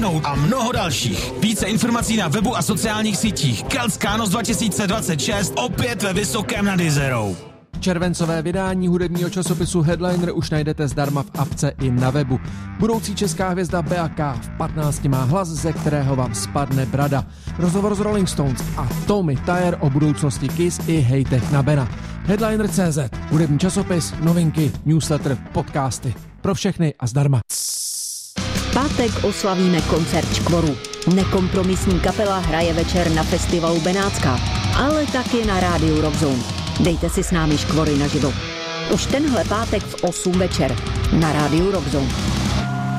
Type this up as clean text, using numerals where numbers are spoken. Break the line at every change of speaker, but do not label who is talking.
a mnoho dalších. Více informací na webu a sociálních sítích. Keltská noc 2026 opět ve Vysokém nad Jizerou.
Červencové vydání hudebního časopisu Headliner už najdete zdarma v apce i na webu. Budoucí česká hvězda BAK v 15 má hlas, ze kterého vám spadne brada. Rozhovor s Rolling Stones a Tommy Thayer o budoucnosti Kiss i hejtech na Bena. Headliner.cz, hudební časopis, novinky, newsletter, podcasty. Pro všechny a zdarma.
Pátek oslavíme koncert Škvoru. Nekompromisní kapela hraje večer na festivalu Benátská, ale taky na rádiu Rockzone. Dejte si s námi Škvory naživo. Už tenhle pátek v 8 večer na rádiu Rockzone.